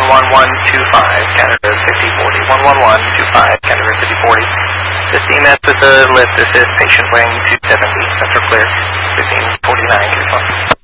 11125, Canada 5040. 11125, Canada 5040. This EMS with the lift assist, patient weighing 270. Central clear, 1549,